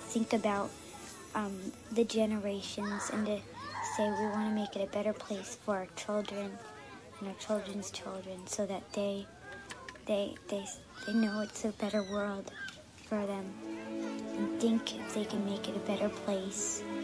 think about the generations and to say we want to make it a better place for our children and our children's children, so that they know it's a better world for them, and think if they can make it a better place.